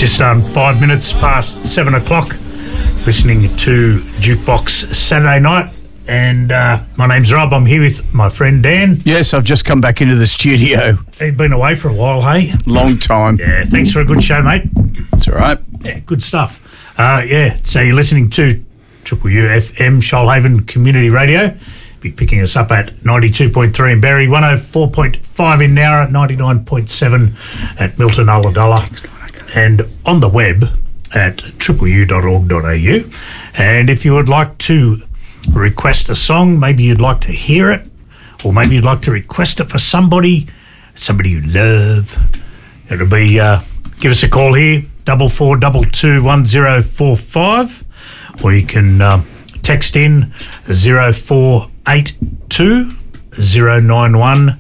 Just 5 minutes past 7 o'clock, listening to Jukebox Saturday Night. And my name's Rob. I'm here with my friend Dan. Yes, I've just come back into the studio. You've been away for a while, hey? Long time. Yeah, thanks for a good show, mate. That's all right. Yeah, good stuff. So you're listening to Triple UFM, Shoalhaven Community Radio. Be picking us up at 92.3 in Berry, 104.5 in Nowra, 99.7 at Milton Ulladulla, and on the web at tripleu.org.au. And if you would like to request a song, maybe you'd like to hear it, or maybe you'd like to request it for somebody you love, it'll be give us a call here, 44221045, or you can text in 0482 091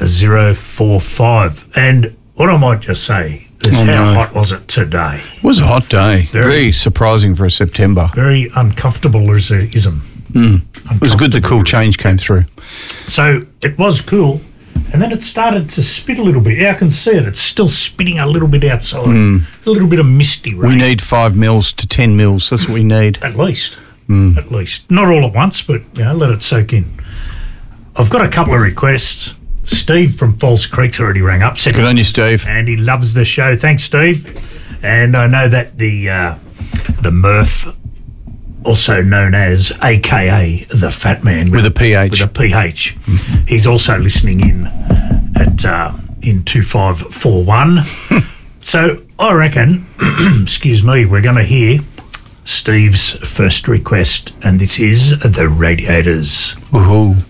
045. And what I might just say is hot was it today? It was a hot day. Very surprising for a September. Very uncomfortable as a ism. It was good the cool change came through. So it was cool, and then it started to spit a little bit. Yeah, I can see it. It's still spitting a little bit outside. A little bit of misty rain. We need 5 mils to 10 mils. That's what we need. At least. At least. Not all at once, but let it soak in. I've got a couple of requests. Steve from Falls Creek's already rang up. Good on you, Steve. And he loves the show. Thanks, Steve. And I know that the Murph, also known as AKA the Fat Man with a PH. With a PH. He's also listening in at in 2541. So I reckon, excuse me, we're going to hear Steve's first request, and this is The Radiators. Woohoo.